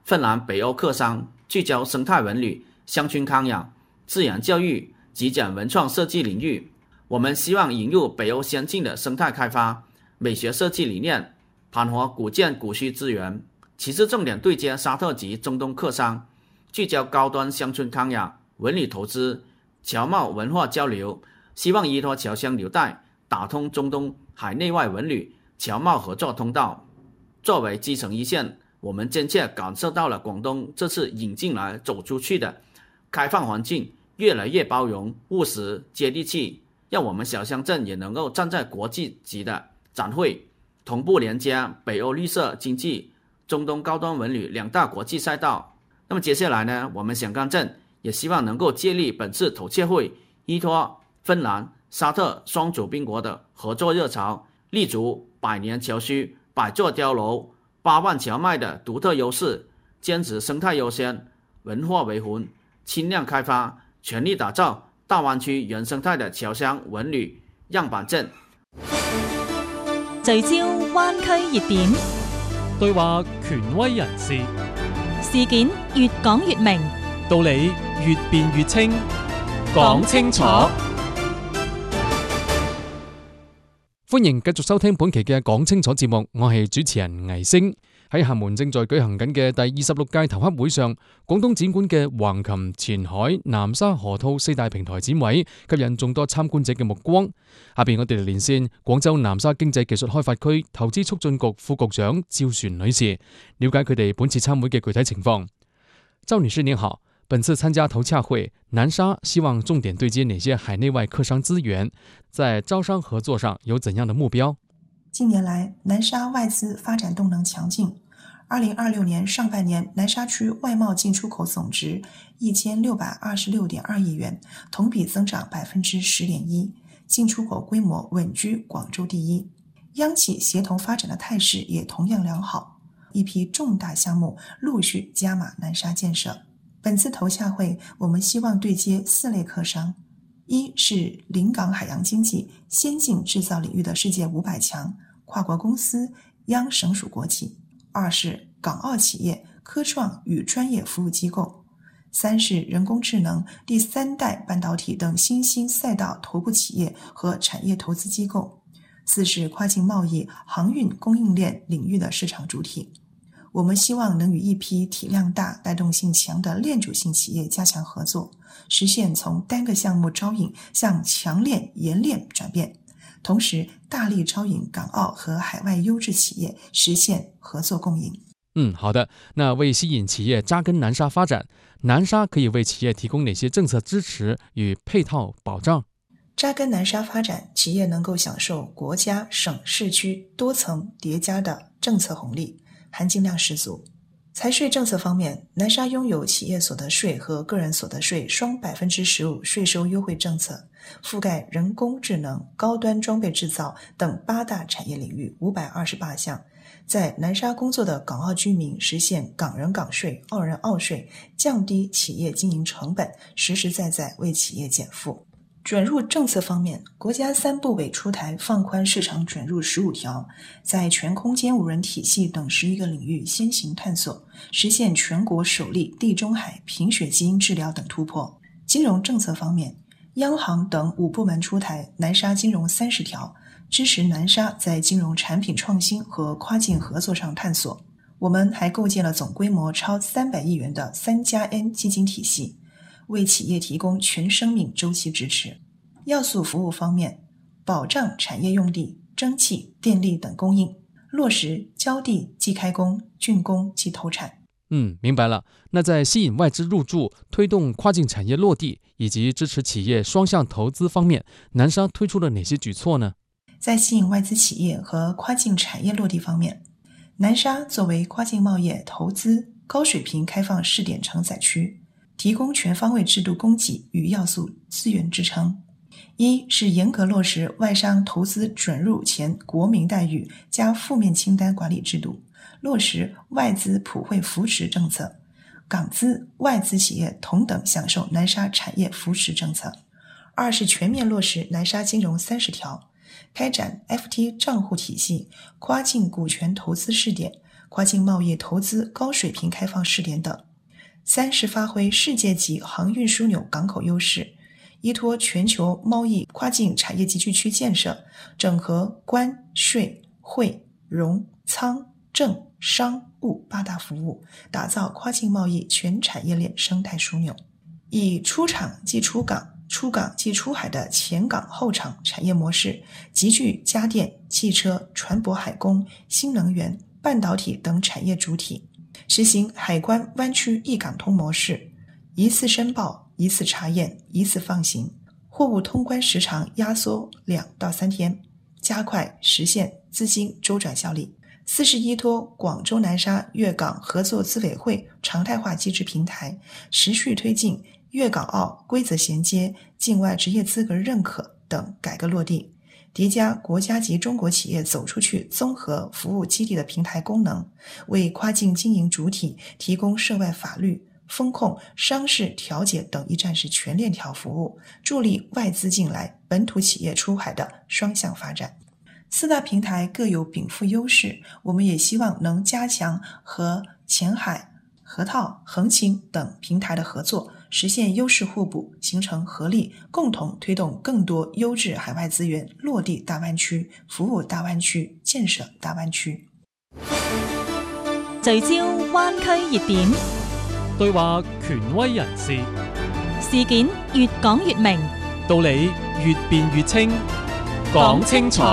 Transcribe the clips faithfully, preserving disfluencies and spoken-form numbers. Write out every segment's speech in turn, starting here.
芬兰、北欧客商聚焦生态文旅、乡村康养、自然教育、极简文创设计领域。我们希望引入北欧先进的生态开发、美学设计理念，盘活古建古虚资源。其次，重点对接沙特及中东客商，聚焦高端乡村康养、文旅投资、侨贸文化交流，希望依托侨乡纽带，打通中东海内外文旅、侨贸合作通道。作为基层一线，我们真切感受到了广东这次引进来走出去的开放环境，越来越包容、务实、接地气，让我们小乡镇也能够站在国际级的展会，同步连接北欧绿色经济、中东高端文旅两大国际赛道。那么接下来呢，我们响冈镇也希望能够借力本次头切会，依托芬兰、沙特双主宾国的合作热潮，立足百年侨区、百座碉楼、八万荞麦的独特优势，坚持生态优先、文化为魂、轻量开发，全力打造大湾區原生態嘅僑鄉文旅樣板鎮。 聚焦灣區熱點， 對話權威人士， 事件越講越明， 道理越辯越清，講清楚。歡迎繼續收聽本期嘅講清楚節目，我係主持人倪星。喺廈門正在舉行緊嘅第二十六屆頭刻會上，廣東展館嘅橫琴、前海、南沙、河套四大平台展位吸引眾多參觀者嘅目光。下邊我哋嚟連線廣州南沙經濟技術開發區投資促進局副局長趙璇女士，了解佢哋本次參會嘅具體情況。趙女士您好，本次參加頭洽會，南沙希望重點對接哪些海內外客商資源？在招商合作上有怎樣的目標？ 近年來，南沙外資發展動能強勁。二零二六年上半年，南沙區外貿進出口總值一千六百二十六點二億元，同比增長百分之十點一，進出口規模穩居廣州第一。央企協同發展的態勢也同樣良好，一批重大項目陸續加碼南沙建設。本次頭洽會，我們希望對接四類客商。一是臨港海洋經濟、先進製造領域的世界五百強跨國公司、央省屬國企；二是港澳企業、科創與專業服務機構；三是人工智能、第三代半導體等新興賽道頭部企業和產業投資機構；四是跨境貿易、航運供應鏈領域的市場主體。我們希望能與一批體量大、帶動性強的鏈主性企業加強合作，實現從單個項目招引向強鏈延鏈轉變，同時大力招引港澳和海外優質企業，實現合作共贏。 嗯，好的。那為吸引企業扎根南沙發展，南沙可以為企業提供哪些政策支持與配套保障？ 扎根南沙發展，企業能夠享受國家、省、市區多層疊加的政策紅利，含金量十足。財稅政策方面，南沙擁有企業所得稅和個人所得稅雙百分之十五稅收優惠政策，覆蓋人工智能、高端裝備製造等八大產業領域五百二十八項。在南沙工作的港澳居民實現港人港稅、澳人澳稅，降低企業經營成本，實實在在為企業減負。准入政策方面，國家三部委出台放寬市場准入十五條，在全空間無人體系等十一個領域先行探索，實現全國首例地中海貧血基因治療等突破。金融政策方面，央行等五部門出台南沙金融三十條，支持南沙在金融產品創新和跨境合作上探索。我們還構建了總規模超三百億元的三加 N 基金體系，為企業提供全生命週期支持。要素服務方面，保障產業用地、蒸汽、電力等供應，落實交地即開工、竣工即投產。 嗯，明白了。那在吸引外資入駐、推動跨境產業落地以及支持企業雙向投資方面，南沙推出了哪些舉措呢？ 在吸引外資企業和跨境產業落地方面，南沙作為跨境貿易投資高水平開放試點承載區，提供全方位制度供給與要素資源支撐。一是嚴格落實外商投資准入前國民待遇加負面清單管理制度，落實外資普惠扶持政策，港資外資企業同等享受南沙產業扶持政策。二是全面落實南沙金融三十條，開展 F T 賬戶體系、跨境股權投資試點、 跨境贸易投资高水平开放试点等。三是发挥世界级航运枢纽港口优势，依托全球贸易跨境产业集聚区建设，整合关税汇融仓政商务八大服务，打造跨境贸易全产业链生态枢纽，以出厂即出港、出港即出海的前港后厂产业模式，集聚家电、汽车、船舶海工、新能源、半导体等产业主体，实行海关湾区一港通模式，一次申报、一次查验、一次放行，货物通关时长压缩两到三天，加快实现资金周转效力。四是依托广州南沙粤港合作资委会常态化机制平台，持续推进粤港澳规则衔接、境外职业资格认可等改革落地，叠加国家级中国企业走出去综合服务基地的平台功能，为跨境经营主体提供涉外法律、风控、商事调解等一站式全链条服务，助力外资进来、本土企业出海的双向发展。四大平台各有禀赋优势，我们也希望能加强和前海、河套、横琴等平台的合作，实现优势互补，形成合力，共同推动更多优质海外资源落地大灣區、服務大灣區、建設大灣區。 聚焦灣區熱點， 對話權威人士， 事件越講越明， 道理越辯越清，講清楚。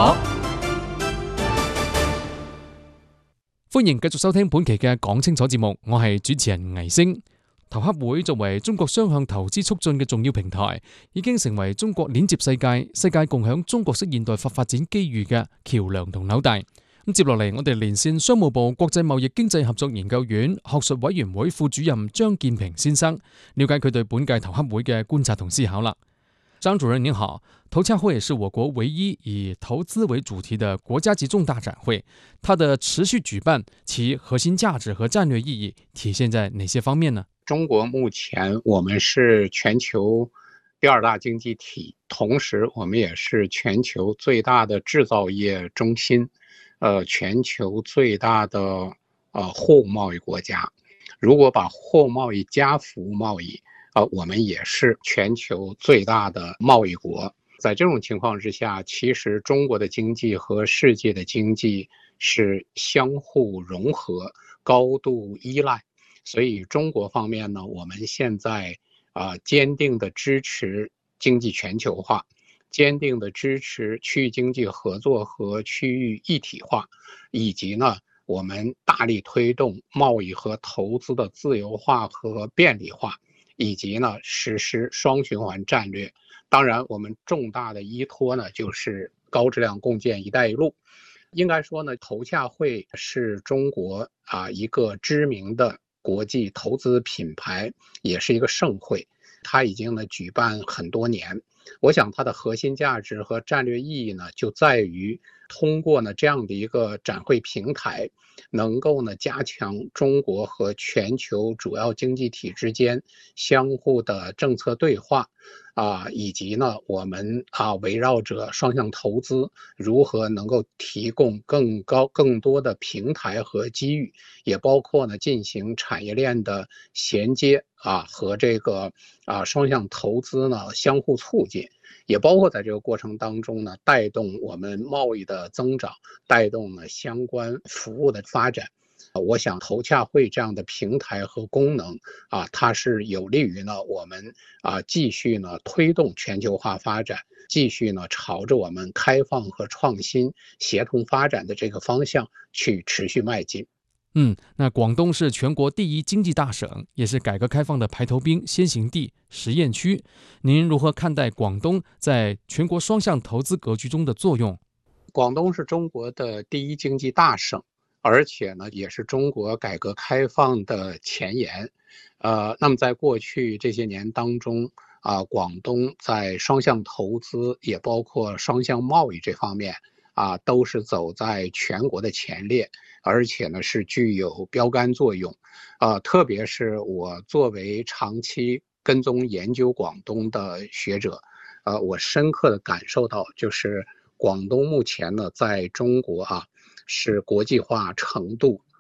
歡迎繼續收聽本期嘅講清楚節目，我係主持人倪星。投洽會作為中國雙向投資促進嘅重要平台，已經成為中國連接世界、世界共享中國式現代化發展機遇嘅橋樑同紐帶。咁接落嚟，我哋連線商務部國際貿易經濟合作研究院學術委員會副主任張建平先生，了解佢對本屆投洽會嘅觀察同思考啦。張主任您好，投洽會是我國唯一以投資為主題的國家級重大展會，它的持續舉辦，其核心價值和戰略意義體現在哪些方面呢？ 中國目前我們是全球第二大經濟體，同時我們也是全球最大的製造業中心，呃，全球最大的呃貨物貿易國家。如果把貨物貿易加服務貿易，呃，我們也是全球最大的貿易國。在這種情況之下，其實中國的經濟和世界的經濟是相互融合、高度依賴。所以中國方面呢，我們現在啊、呃、堅定的支持經濟全球化，堅定的支持區域經濟合作和區域一體化，以及呢，我們大力推動貿易和投資的自由化和便利化，以及呢實施雙循環戰略。當然，我們重大的依托呢，就是高質量共建“一帶一路”。應該說呢，投洽會是中國啊一個知名的國際投資品牌，也是一個盛會。它已經呢舉辦很多年，我想它的核心價值和戰略意義呢，就在於通過呢這樣的一個展會平台，能夠呢加強中國和全球主要經濟體之間相互的政策對話。啊，以及呢，我們啊圍繞着雙向投資，如何能夠提供更高、更多的平台和機遇，也包括呢進行產業鏈的銜接啊，和這個啊雙向投資呢相互促進，也包括在這個過程當中呢，帶動我們貿易的增長，帶動呢相關服務的發展。我想投洽會這樣的平台和功能啊，它是有利於呢我們啊繼續呢推動全球化發展，繼續呢朝着我們開放和創新協同發展的這個方向去持續邁進。 嗯，那廣東是全國第一經濟大省，也是改革開放的排頭兵、先行地、實驗區。您如何看待廣東在全國雙向投資格局中的作用？ 廣東是中國的第一經濟大省，而且呢，也是中國改革開放的前沿。呃，那麼在過去這些年當中，啊、呃，廣東在雙向投資，也包括雙向貿易這方面，啊、呃，都是走在全國的前列，而且呢，是具有標杆作用。呃，特別是我作為長期跟蹤研究廣東的學者，呃，我深刻的感受到，就是廣東目前呢，在中國啊，是國際化程度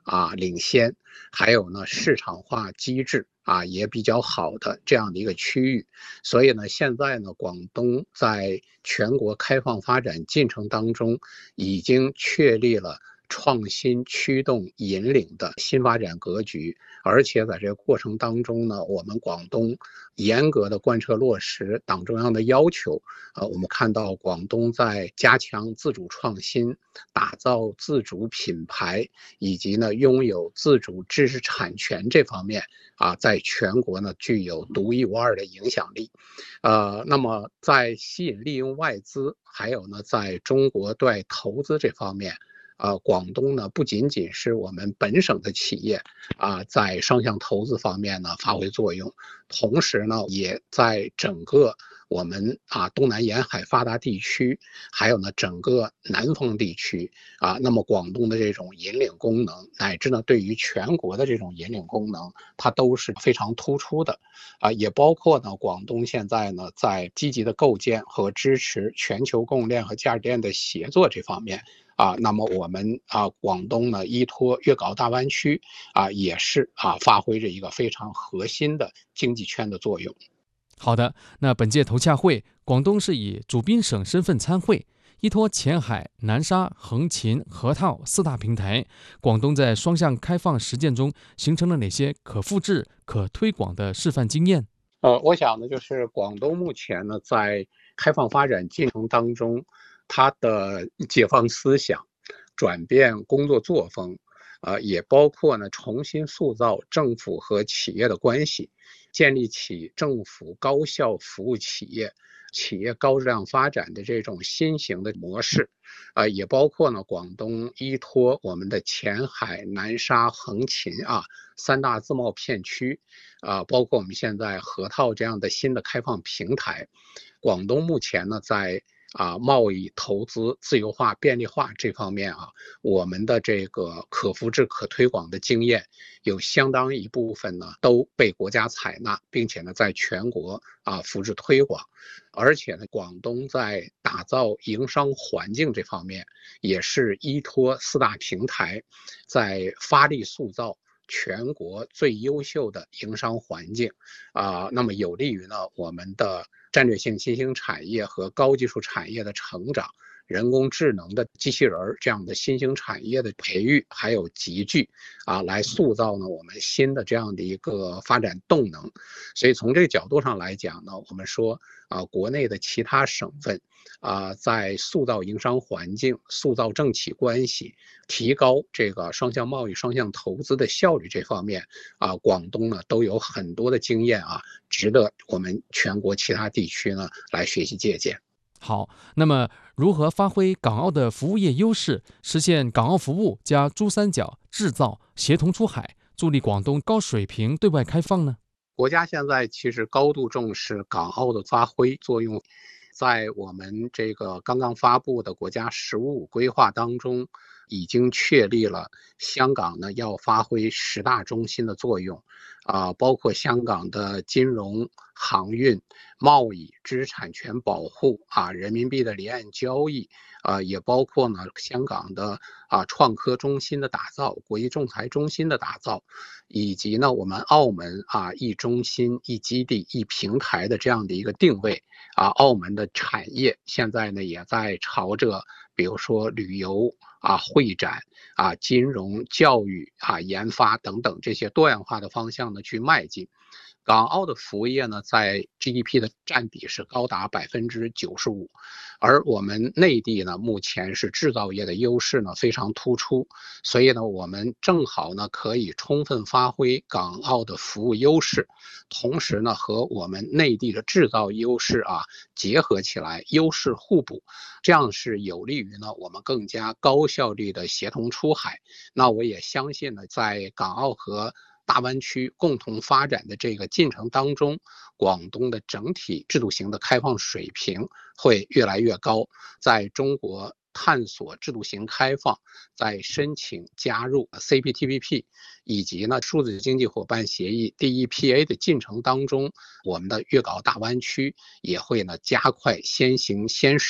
啊领先，还有呢市场化机制啊也比较好的这样的一个区域。所以呢，现在呢，广东在全国开放发展进程当中，已经确立了创新驱动引领的新发展格局，而且在这个过程当中呢，我们广东严格的贯彻落实党中央的要求。呃，我们看到广东在加强自主创新、打造自主品牌以及呢拥有自主知识产权这方面啊，在全国呢具有独一无二的影响力。呃，那么在吸引利用外资，还有呢在中国对外投资这方面。呃，广东呢不仅仅是我们本省的企业啊、呃，在双向投资方面呢发挥作用，同时呢也在整个我们啊东南沿海发达地区，还有呢整个南方地区啊，那么广东的这种引领功能，乃至呢对于全国的这种引领功能，它都是非常突出的啊，也包括呢广东现在呢在积极的构建和支持全球供应链和价值链的协作这方面。啊，那么我们啊，广东呢，依托粤港澳大湾区啊，也是啊，发挥着一个非常核心的经济圈的作用。 好的，那本届投洽会，广东是以主宾省身份参会，依托前海、南沙、横琴、河套四大平台，广东在双向开放实践中形成了哪些可复制、可推广的示范经验？ 呃，我想呢，就是广东目前呢，在开放发展进程当中。他的解放思想、转变工作作风，呃，也包括呢重新塑造政府和企业的关系，建立起政府高效服务企业、企业高质量发展的这种新型的模式，呃，也包括呢广东依托我们的前海、南沙、横琴啊三大自贸片区，啊、呃，包括我们现在河套这样的新的开放平台，广东目前呢在。啊，贸易投资自由化便利化这方面啊，我们的这个可复制可推广的经验，有相当一部分呢都被国家采纳，并且呢在全国啊复制推广。而且呢，广东在打造营商环境这方面，也是依托四大平台，在发力塑造全国最优秀的营商环境啊、呃，那么有利于呢我们的战略性新兴产业和高技术产业的成长，人工智能的机器人这样的新兴产业的培育，还有集聚啊，来塑造呢我们新的这样的一个发展动能。所以从这个角度上来讲呢，我们说啊，国内的其他省份啊，在塑造营商环境、塑造政企关系、提高这个双向贸易、双向投资的效率这方面啊，广东呢都有很多的经验啊，值得我们全国其他地区呢来学习借鉴。 好，那么如何发挥港澳的服务业优势，实现港澳服务加珠三角制造协同出海，助力广东高水平对外开放呢？ 国家现在其实高度重视港澳的发挥作用，在我们这个刚刚发布的国家“十五五”规划当中，已经确立了香港呢要发挥十大中心的作用，啊、呃，包括香港的金融、航运、贸易、知识产权保护啊，人民币的离岸交易啊、呃，也包括呢香港的啊创科中心的打造、国际仲裁中心的打造，以及呢我们澳门啊一中心、一基地、一平台的这样的一个定位啊，澳门的产业现在呢也在朝着比如说旅游啊、会展啊、金融、教育啊、研发等等这些多样化的方向呢去迈进。港澳的服务业呢，在 G D P 的占比是高达百分之九十五，而我们内地呢，目前是制造业的优势呢非常突出，所以呢，我们正好呢可以充分发挥港澳的服务优势，同时呢和我们内地的制造优势啊结合起来，优势互补，这样是有利于呢我们更加高效率的协同出海。那我也相信呢，在港澳和大湾区共同发展的这个进程当中，广东的整体制度型的开放水平会越来越高，在中国探索制度型开放，在申请加入 C P T P P 以及呢数字经济伙伴协议 D E P A 的进程当中，我们的粤港澳大湾区也会呢加快先行先试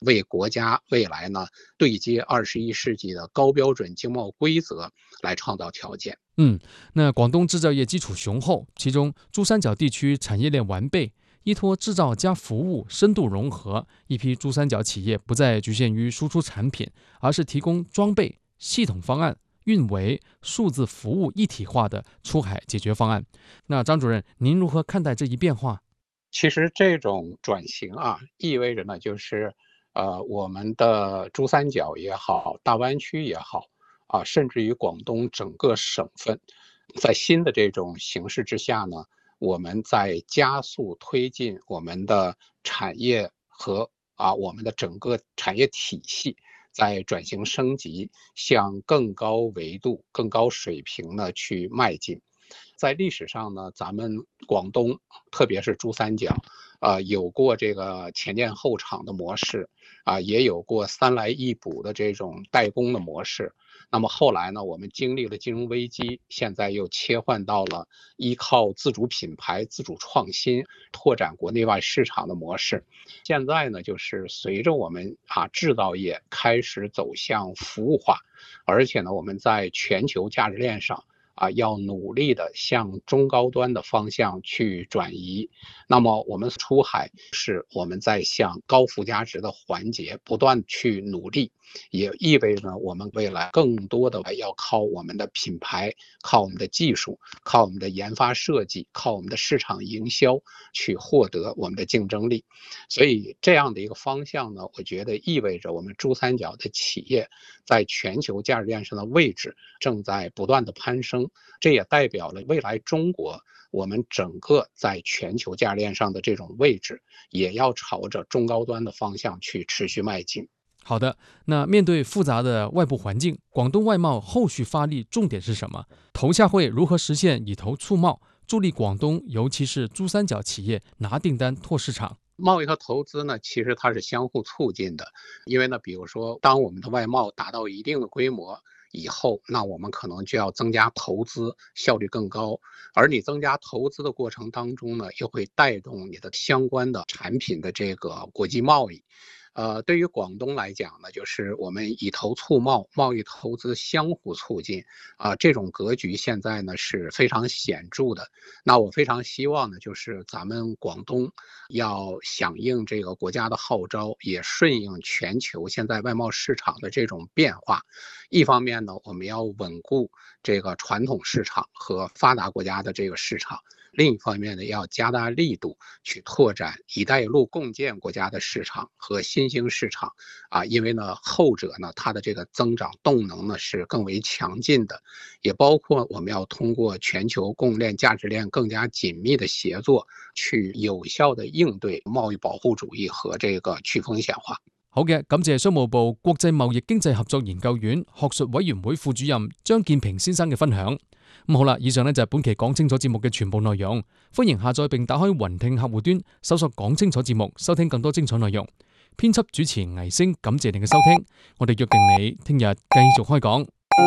为国家未来呢对接二十一世纪的高标准经贸规则来创造条件。 嗯，那广东制造业基础雄厚，其中珠三角地区产业链完备，依托制造加服务深度融合，一批珠三角企业不再局限于输出产品，而是提供装备、系统方案、运维、数字服务一体化的出海解决方案。那张主任，您如何看待这一变化？ 其实这种转型啊，意味着呢，就是呃，我们的珠三角也好，大湾区也好啊，甚至于广东整个省份，在新的这种形势之下呢，我们在加速推进我们的产业和啊我们的整个产业体系在转型升级，向更高维度、更高水平呢去迈进。在历史上呢，咱们广东，特别是珠三角，呃，有过这个前店后厂的模式，啊、呃，也有过三来一补的这种代工的模式。那么后来呢，我们经历了金融危机，现在又切换到了依靠自主品牌、自主创新、拓展国内外市场的模式。现在呢，就是随着我们啊制造业开始走向服务化，而且呢，我们在全球价值链上啊，要努力的向中高端的方向去转移。那么我们出海是我们在向高附加值的环节不断去努力，也意味着我们未来更多的要靠我们的品牌，靠我们的技术，靠我们的研发设计，靠我们的市场营销去获得我们的竞争力。所以这样的一个方向呢，我觉得意味着我们珠三角的企业在全球价值链上的位置正在不断的攀升，这也代表了未来中国我们整个在全球价值链上的这种位置也要朝着中高端的方向去持续迈进。 好的，那面对复杂的外部环境，广东外贸后续发力重点是什么？投下会如何实现以投促贸，助力广东尤其是珠三角企业拿订单拓市场？ 贸易和投资呢，其实它是相互促进的，因为呢，比如说当我们的外贸达到一定的规模以后，那我们可能就要增加投资，效率更高。而你增加投资的过程当中呢，又会带动你的相关的产品的这个国际贸易。呃，对于广东来讲呢，就是我们以投促贸，贸易投资相互促进啊、呃，这种格局现在呢是非常显著的。那我非常希望呢，就是咱们广东要响应这个国家的号召，也顺应全球现在外贸市场的这种变化。一方面呢，我们要稳固这个传统市场和发达国家的这个市场。另一方面呢，要加大力度去拓展“一带一路”共建国家的市场和新兴市场啊，因为呢，后者呢，它的这个增长动能呢是更为强劲的，也包括我们要通过全球供应链、价值链更加紧密的协作，去有效的應對貿易保護主義和這個去風險化。 好嘅，感謝商務部國際貿易經濟合作研究院學術委員會副主任張建平先生嘅分享。咁好啦，以上呢就係本期講清楚節目嘅全部內容。歡迎下載並打開雲聽客戶端，搜索講清楚節目，收聽更多精彩內容。編輯主持倪星，感謝你嘅收聽。我哋約定你聽日繼續開講。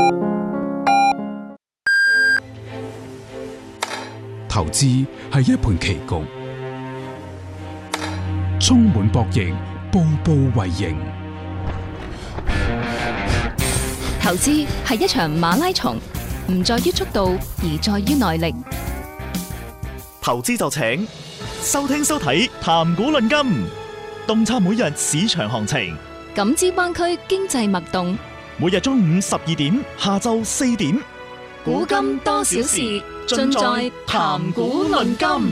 投資係一盤棋局，充滿博弈，步步為營。 投資係一場馬拉松，唔在於速度，而在於耐力。 投資就請收聽收睇談股論金，洞察每日市場行情， 感知灣區經濟脈動。 每日中午十二點，下晝四點， 古今多少事，盡在談股論金。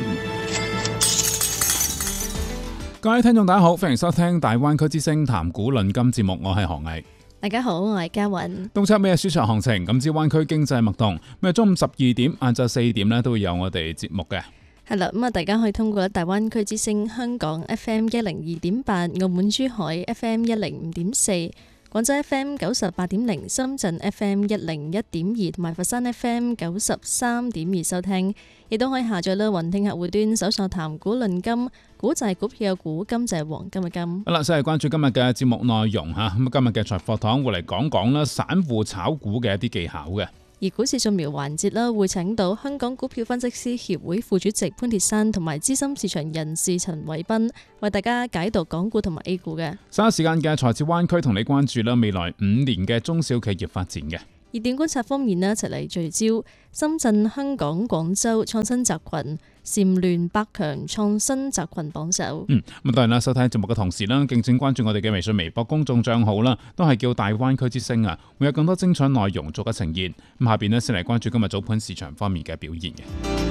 各位聽眾大家好，歡迎收聽大灣區之聲談股論金節目，我係何毅。 大家好，我係嘉韻。洞察每日市場行情，感知灣區經濟脈動。每日中午十二點、晏晝四點咧都會有我哋節目嘅。 係啦，咁啊，大家可以通過大灣區之聲香港 F M 一零二點八、澳門珠海 F M 一零五點四、廣州 F M 九十八點零、深圳 F M 一零一點二同埋佛山 F M 九十三點二收聽，亦都可以下載啦雲聽客戶端搜索談股論金，股就係股票嘅股，金就係黃金嘅金。 好啦，先係關注今日嘅節目內容嚇。咁今日嘅財貨堂會嚟講講啦，散戶炒股嘅一啲技巧嘅。 而股市掃描環節啦，會請到香港股票分析師協會副主席潘鐵珊同埋資深市場人士陳偉斌為大家解讀港股同埋 A 股嘅。 稍後時間嘅財智灣區同你關注啦，未來五年嘅中小企業發展嘅。 熱點觀察方面呢，一齊嚟聚焦深圳、香港、廣州創新集群蟬聯百強創新集群榜首。 嗯，咁當然啦，收睇節目嘅同時啦，敬請關注我哋嘅微信、微博公眾帳號啦，都係叫大灣區之聲啊，會有更多精彩內容逐一呈現。咁下邊呢，先嚟關注今日早盤市場方面嘅表現嘅。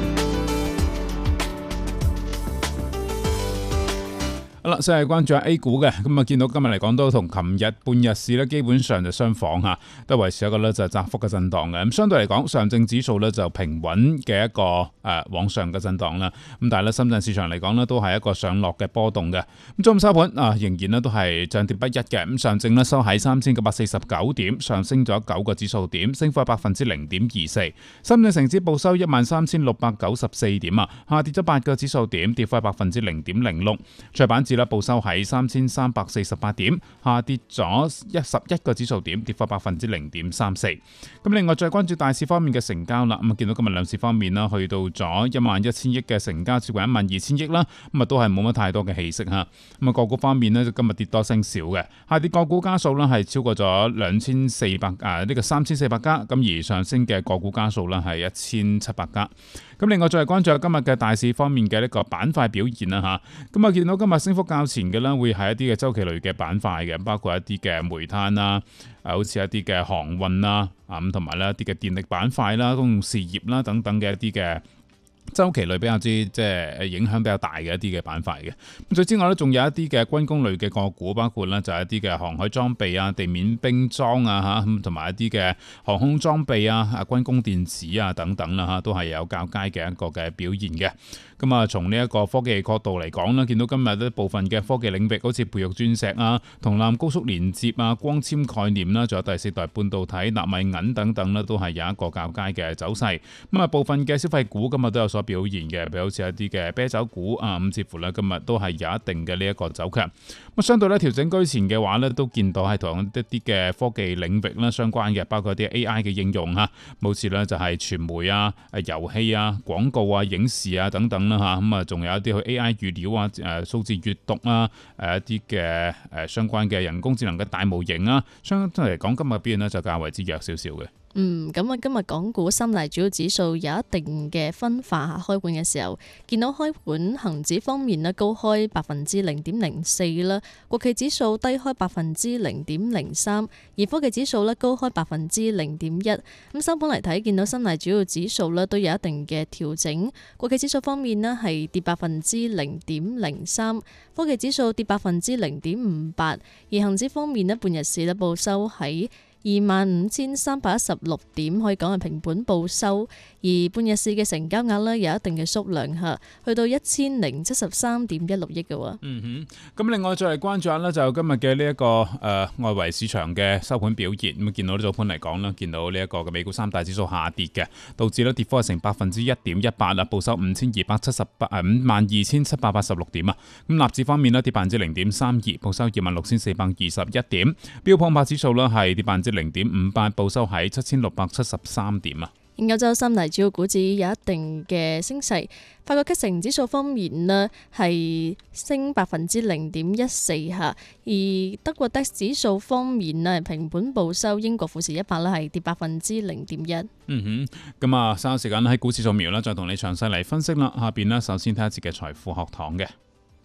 好啦，先係關注下 A 股嘅，咁啊見到今日嚟講都同琴日半日市咧基本上就相仿嚇，都維持一個咧就窄幅嘅震盪嘅。咁相對嚟講，上證指數咧就平穩嘅一個誒、呃、往上嘅震盪啦。咁但係咧深圳市場嚟講咧都係一個上落嘅波動嘅。咁中午收盤啊，仍然咧都係漲跌不一嘅。咁上證咧收喺三千九百四十九點，上升咗九個指數點，升幅係百分之零點二四。深證成指報收一萬三千六百九十四點啊，下跌咗八個指數點，跌幅係百分之零點零六。創業板指報收喺三千三百四十八點，下跌咗一十一個指數點，跌幅百分之零點三四。咁另外再關注大市方面嘅成交啦，咁啊見到今日兩市方面啦，去到咗一萬一千億嘅成交，接近一萬二千億啦，咁啊都係冇乜太多嘅氣息吓。咁啊個股方面呢，今日跌多升少嘅，下跌個股家數呢係超過咗兩千四百啊呢個三千四百家，咁而上升嘅個股家數呢係一千七百家。咁另外再嚟關注下今日嘅大市方面嘅呢個板塊表現啦吓，咁啊見到今日升幅較前嘅啦，會係一啲嘅周期類嘅板塊嘅，包括一啲嘅煤炭啦，啊好似一啲嘅航運啦，啊咁同埋咧一啲嘅電力板塊啦、公用事業啦等等嘅一啲嘅周期類比較之即係影響比較大嘅一啲嘅板塊嘅。咁除此之外咧，仲有一啲嘅軍工類嘅個股，包括咧就係一啲嘅航海裝備啊、地面兵裝啊嚇，咁同埋一啲嘅航空裝備啊、啊軍工電子啊等等啦嚇，都係有較佳嘅一個嘅表現嘅。咁啊，從呢一個科技角度嚟講啦，見到今日呢部分嘅科技領域，好似培育鑽石啊、銅纜高速連接啊、光纖概念啦，仲有第四代半導體、納米銀等等啦，都係有一個較佳嘅走勢。咁啊，部分嘅消費股今日都有所表現嘅，譬如好似一啲嘅啤酒股啊，咁似乎咧今日都係有一定嘅呢一個走強。咁相對咧調整居前嘅話咧，都見到係同一啲嘅科技領域啦相關嘅，包括啲 A I 嘅應用嚇，好似咧就係傳媒啊、誒遊戲啊、廣告啊、影視啊等等啦嚇，咁啊仲有一啲去 A I 預料啊、誒數字閱讀啊、誒一啲嘅誒相關嘅人工智能嘅大模型啊，相對嚟講今日表現咧就較為之弱少少嘅。 嗯，咁啊，今日港股三大主要指數有一定嘅分化下，開盤嘅時候見到開盤恒指方面咧高開百分之零點零四啦，國企指數低開百分之零點零三，而科技指數咧高開百分之零點一。咁收盤嚟睇，見到三大主要指數咧都有一定嘅調整，國企指數方面咧係跌百分之零點零三，科技指數跌百分之零點五八，而恒指方面咧半日市咧報收喺二萬五千三百一十六點，可以講係平盤報收，而半日市嘅成交額呢有一定嘅縮量嚇，去到一千零七十三點一六億嘅喎。 嗯哼，咁另外再嚟關注下呢，就今日嘅呢一個誒、呃、外圍市場嘅收盤表現。咁見到呢早盤嚟講啦，見到呢一個嘅美股三大指數下跌嘅，導致呢跌幅係成百分之一點一八啦，報收五千二百七十八誒五萬二千七百八十六點啊。咁納指方面呢跌百分之零點三二，報收二萬六千四百二十一點。標普五百指數呢係跌百分之零點五八，報收喺七千六百七十三點啊。 歐洲三大主要股指有一定嘅升勢，法國 C A C 指數方面呢係升百分之零點一四嚇，而德國 D A X 指數方面呢平盤報收，英國富時一百呢係跌百分之零點一。 嗯哼，咁啊，稍後時間喺股市掃描啦，再同你詳細嚟分析啦。下邊呢，首先睇一節嘅財富學堂嘅。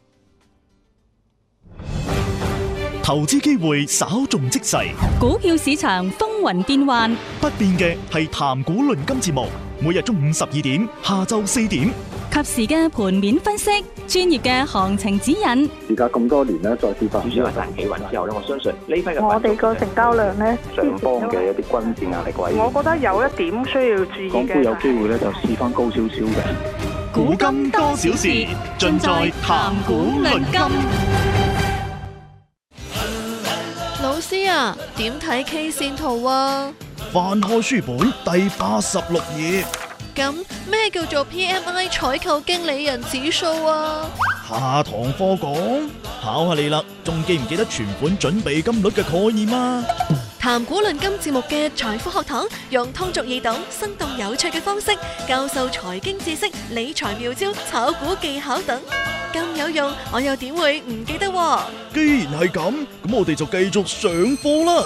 投資機會稍縱即逝， 股票市場風雲變幻， 不變嘅係談股論金節目，每日中午十二點，下晝四點， 及時嘅盤面分析，專業嘅行情指引。 而家咁多年咧，再次發展企穩之後咧，我相信呢批嘅我哋個成交量咧， 上方嘅一啲均線壓力位， 我覺得有一點需要注意嘅。 港股有機會咧，就試翻高少少嘅。 古今多少事，盡在談股論金。 老師啊，點睇 K 線圖啊？ 翻開書本第八十六頁。 咁咩叫做 P M I 採購經理人指數啊？ 下堂課講，考下你啦，仲記唔記得存款準備金率嘅概念啊？ 談古論今節目嘅財富學堂，用通俗易懂、生動有趣嘅方式教授財經知識、理財妙招、炒股技巧等，咁有用，我又點會唔記得？ 既然係咁，咁我哋就繼續上課啦。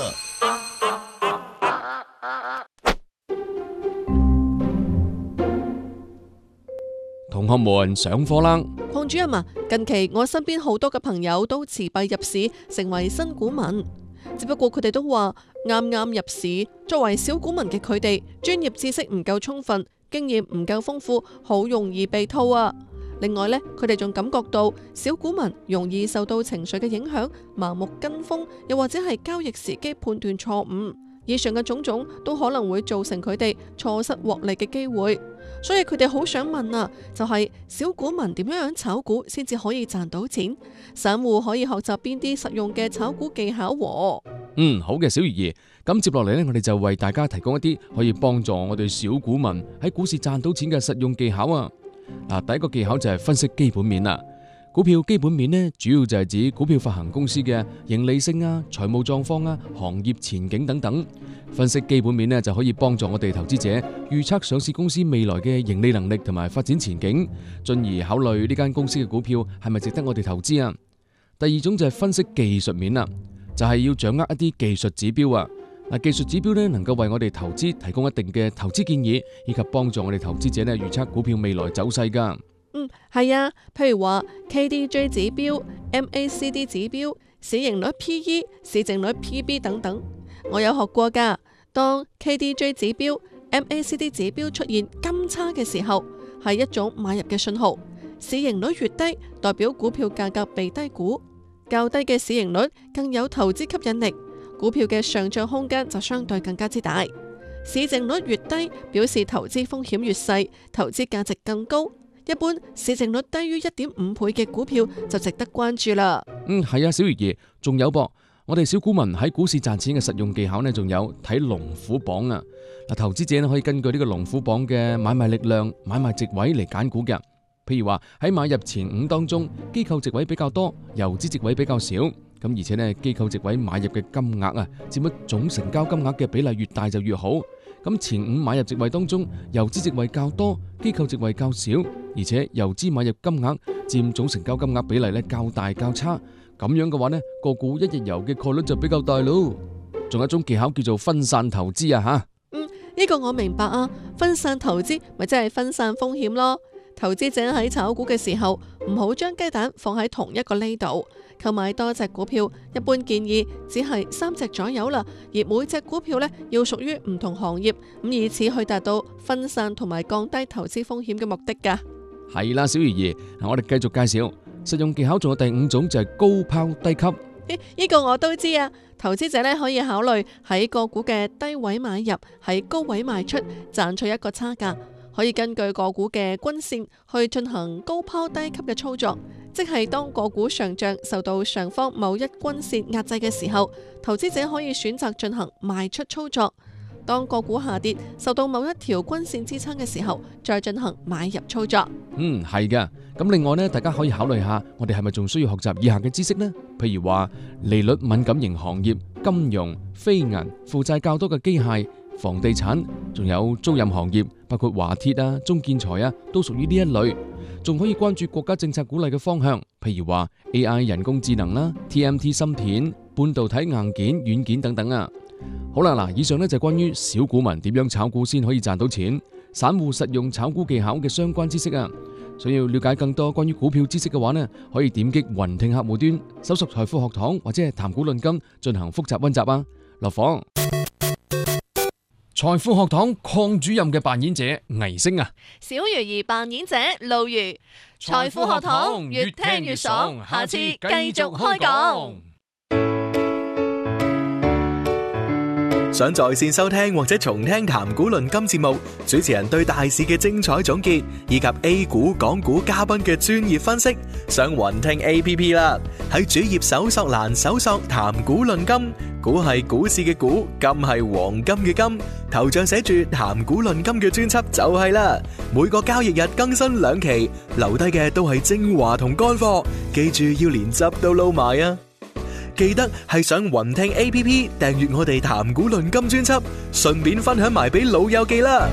同學們上課啦！ 鄺主任啊，近期我身邊好多嘅朋友都持幣入市，成為新股民。只不過佢哋都話啱啱入市，作為小股民嘅佢哋，專業知識唔夠充分，經驗唔夠豐富，好容易被套啊！另外呢，佢哋仲感覺到小股民容易受到情緒嘅影響，盲目跟風，又或者係交易時機判斷錯誤。以上嘅種種都可能會造成佢哋錯失獲利嘅機會。所以佢哋好想問啊，就係小股民點樣樣炒股先至可以賺到錢？散戶可以學習邊啲實用嘅炒股技巧？ 嗯，好嘅，小魚兒。咁接落嚟呢，我哋就為大家提供一啲可以幫助我哋小股民喺股市賺到錢嘅實用技巧啊！嗱，第一個技巧就係分析基本面啦。股票基本面呢，主要就係指股票發行公司嘅盈利性啊、財務狀況啊、行業前景等等。分析基本面呢，就可以幫助我哋投資者預測上市公司未來嘅盈利能力同埋發展前景，進而考慮呢間公司嘅股票係咪值得我哋投資啊。第二種就係分析技術面啦，就係要掌握一啲技術指標啊。嗱，技術指標呢，能夠為我哋投資提供一定嘅投資建議，以及幫助我哋投資者呢預測股票未來走勢噶。 嗯，係啊，譬如話 K D J 指標、M A C D 指標、市盈率 P E、市淨率 P B 等等，我有學過噶。當 K D J 指標、M A C D 指標出現金叉嘅時候，係一種買入嘅信號。市盈率越低，代表股票價格被低估，較低嘅市盈率更有投資吸引力，股票嘅上漲空間就相對更加之大。市淨率越低，表示投資風險越細，投資價值更高。一般市淨率低於一點五倍嘅股票就值得關注啦。 嗯，係啊，小魚兒，仲有噃，我哋小股民喺股市賺錢嘅實用技巧呢，仲有睇龍虎榜啊。嗱，投資者呢可以根據呢個龍虎榜嘅買賣力量、買賣值位嚟揀股嘅。譬如話喺買入前五當中，機構值位比較多，游資值位比較少。咁而且呢，機構值位買入嘅金額啊，佔咗總成交金額嘅比例越大就越好。咁前五買入席位當中，游資席位較多，機構席位較少，而且游資買入金額佔總成交金額比例咧較大較差，咁樣嘅話呢，個股一日遊嘅概率就比較大咯。仲有一種技巧叫做分散投資啊吓。 嗯，呢個我明白啊，分散投資咪即係分散風險咯。投資者喺炒股嘅時候，唔好將雞蛋放喺同一個呢度。購買多隻股票，一般建議只係三隻左右啦。而每隻股票呢，要屬於唔同行業，咁以此去達到分散同埋降低投資風險嘅目的噶。 係啦，小魚兒，嗱，我哋繼續介紹實用技巧，仲有第五種就係高拋低吸。 呢、呢個我都知啊，投資者呢可以考慮喺個股嘅低位買入，喺高位賣出，賺取一個差價。可以根據個股嘅均線去進行高拋低吸嘅操作，即係當個股上漲受到上方某一均線壓制嘅時候，投資者可以選擇進行賣出操作；當個股下跌受到某一條均線支撐嘅時候，再進行買入操作。 嗯，係嘅。咁另外呢，大家可以考慮下，我哋係咪仲需要學習以下嘅知識呢？譬如話利率敏感型行業、金融、非銀、負債較多嘅機械、房地產，仲有租賃行業，包括華鐵啊、中建材啊，都屬於呢一類。仲可以關注國家政策鼓勵嘅方向，譬如話 A I 人工智能啦、T M T 芯片、半導體硬件、軟件等等啊。好啦，嗱，以上呢就係關於小股民點樣炒股先可以賺到錢，散戶實用炒股技巧嘅相關知識啊。想要了解更多關於股票知識嘅話呢，可以點擊雲聽客戶端，搜索財富學堂或者係談股論金進行複習溫習啊。落房。財富學堂鄺主任嘅扮演者倪星啊， 小魚兒扮演者露魚。財富學堂越聽越爽，下次繼續開講。 想在線收聽或者重聽談股論金節目，主持人對大市嘅精彩總結，以及 A 股、港股嘉賓嘅專業分析，上雲聽 A P P 啦。喺主頁搜索欄搜索談股論金，股係股市嘅股，金係黃金嘅金，頭像寫住談股論金嘅專輯就係啦。每個交易日更新兩期，留低嘅都係精華同乾貨，記住要連汁都撈埋啊！ 記得係上雲聽 A P P 訂閱我哋談股論金專輯，順便分享埋俾老友記啦。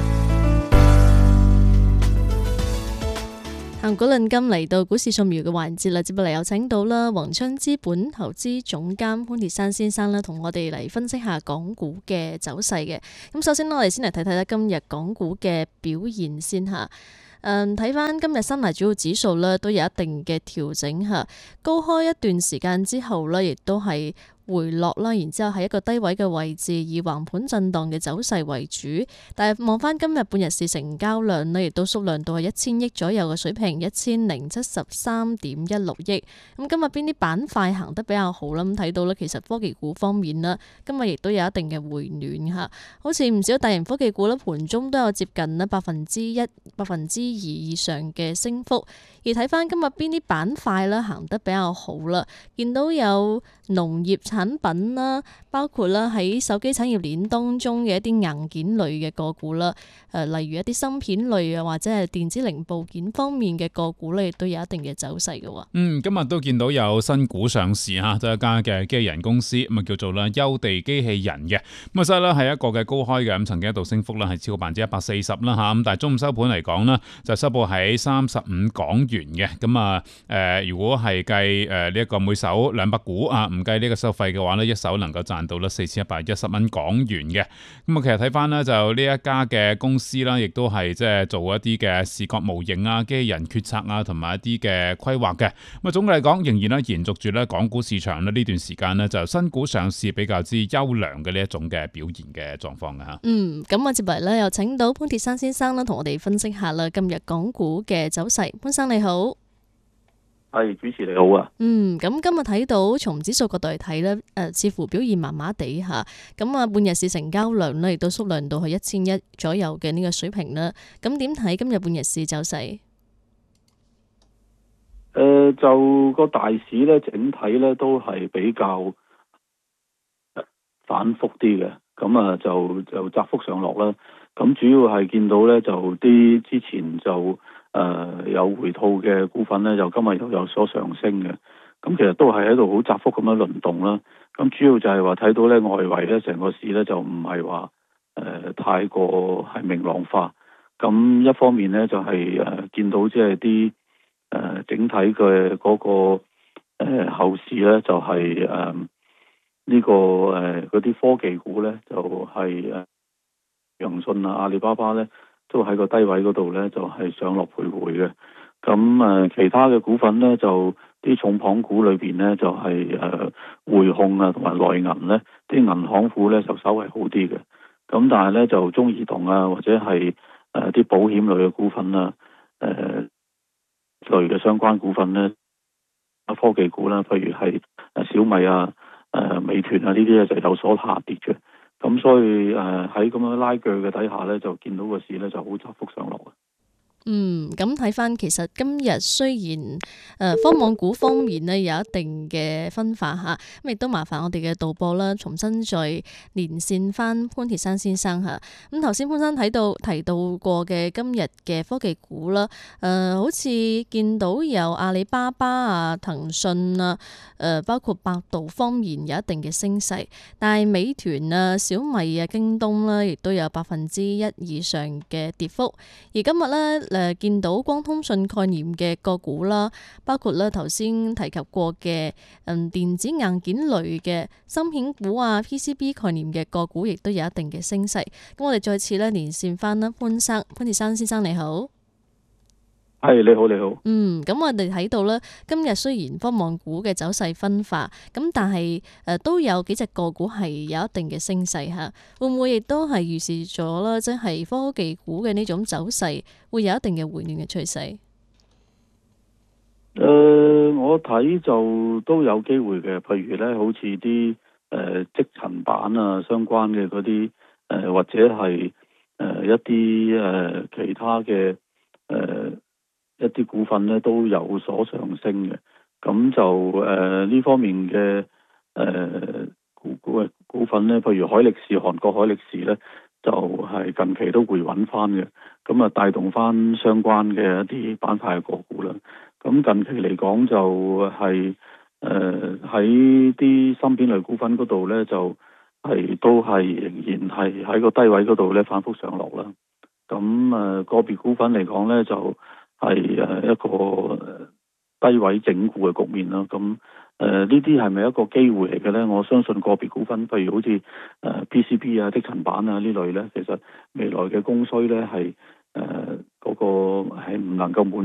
談股論金嚟到股市掃描嘅環節啦，接落嚟有請到啦宏春資本投資總監潘鐵珊先生啦，同我哋嚟分析下港股嘅走勢嘅。咁首先我哋先嚟睇睇咧今日港股嘅表現先嚇。誒睇翻今日三大主要指數咧都有一定嘅調整嚇，高開一段時間之後咧，亦都係回落啦，然之後喺一個低位嘅位置，以橫盤震盪嘅走勢為主。但係望翻今日半日市成交量呢，亦都縮量到係一千億左右嘅水平，一千零七十三點一六億。咁今日邊啲板塊行得比較好啦？咁睇到呢，其實科技股方面啦，今日亦都有一定嘅回暖嚇。好似唔少大型科技股咧，盤中都有接近咧百分之一、百分之二以上嘅升幅。而睇翻今日邊啲板塊咧行得比較好啦，見到有農業產品啦，包括啦喺手機產業鏈當中嘅一啲硬件類嘅個股啦，誒例如一啲芯片類啊，或者係電子零部件方面嘅個股咧，亦都有一定嘅走勢嘅。 嗯，今日都見到有新股上市嚇，就一家嘅機器人公司，咁啊叫做啦優地機器人嘅，咁啊所以咧係一個嘅高開嘅，咁曾經一度升幅咧係超過百分之一百四十啦嚇，咁但係中午收盤嚟講呢，就收報喺三十五港元嘅，咁啊誒如果係計誒呢一個每手兩百股啊，唔計呢個收費嘅話呢，一手能夠賺到咧四千一百一十蚊港元嘅。咁啊，其實睇翻呢，就呢一家嘅公司啦，亦都係即係做一啲嘅視覺模型啊、機器人決策啊，同埋一啲嘅規劃嘅。咁啊，總嘅嚟講，仍然咧延續住咧港股市場咧呢段時間呢，就新股上市比較之優良嘅呢一種嘅表現嘅狀況嘅嚇。 嗯，咁我接嚟咧又請到潘鐵珊先生啦，同我哋分析下啦今日港股嘅走勢。潘生你好。 係，主持你好啊。 嗯，咁今日睇到從指數角度嚟睇咧，誒、呃，似乎表現麻麻地吓。咁啊，半日市成交量咧亦都縮量到去一千一左右嘅呢個水平啦。咁點睇今日半日市走勢？ 誒、呃，就個大市咧，整體咧都係比較反覆啲嘅。咁啊，就就窄幅上落啦。咁主要係見到咧，就啲之前就。誒、呃、有回吐嘅股份咧，就今日又有所上升嘅。咁其實都係喺度好窄幅咁樣輪動啦。咁主要就係話睇到咧外圍咧成個市咧就唔係話誒太過係明朗化。咁一方面咧就係、是、誒、呃、見到即係啲誒整體嘅嗰、那個誒、呃、後市咧就係誒呢個誒嗰啲科技股咧就係誒騰訊啊、阿里巴巴咧。都喺個低位嗰度咧，就係上落徘徊嘅。咁誒，其他嘅股份咧，就啲重磅股裏邊咧，就係誒匯控啊，同埋內銀咧，啲銀行股咧就稍為好啲嘅。咁但係咧，就中移動啊，或者係誒啲保險類嘅股份啊，誒、呃、類嘅相關股份咧，科技股啦，譬如係誒小米啊、誒、呃、美團啊呢啲咧，就有所下跌嘅。咁所以誒喺咁樣拉鋸嘅底下咧，就見到個市咧就好窄幅上落。 嗯，咁睇翻其實今日雖然誒、呃、科網股方面呢有一定嘅分化嚇，咁亦都麻煩我哋嘅導播啦，重新再連線翻潘鐵珊先生嚇。咁頭先潘生睇到提到過嘅今日嘅科技股啦，誒、呃、好似見到有阿里巴巴啊、騰訊啊、誒、呃、包括百度方面有一定嘅升勢，但係美團啊、小米啊、京東啦，亦都有百分之一以上嘅跌幅。而今日咧，誒見到光通訊概念嘅個股啦，包括咧頭先提及過嘅嗯電子硬件類嘅芯片股啊、P C B 概念嘅個股，亦都有一定嘅升勢。咁我哋再次咧連線翻啦，潘生潘鐵珊先生你好。 係你好，你好。 嗯，咁我哋睇到咧，今日雖然科網股嘅走勢分化，咁但係誒、呃、都有幾隻個股係有一定嘅升勢嚇，會唔會亦都係預示咗啦？即係科技股嘅呢種走勢會有一定嘅回暖嘅趨勢。 誒、呃，我睇就都有機會嘅，譬如咧，好似啲誒積層板啊相關嘅嗰啲誒，或者係誒、呃、一啲誒、呃、其他嘅誒。呃一啲股份咧都有所上升嘅，咁就誒呢、呃、方面嘅誒、呃、股股嘅股份咧，譬如海力士、韓國海力士咧，就係、是、近期都回穩翻嘅，咁啊帶動翻相關嘅一啲板塊嘅個股啦。咁近期嚟講就係誒喺啲芯片類股份嗰度呢，就係都係仍然係喺個低位嗰度呢反覆上落啦。咁誒、呃、個別股份嚟講呢，就係、是、誒一個低位整固嘅局面啦。咁誒呢啲係咪一個機會嚟嘅呢？我相信個別股份，譬如好似誒、呃、P C B 啊、積層板啊呢類呢，其實未來嘅供需呢係誒嗰個係唔能夠滿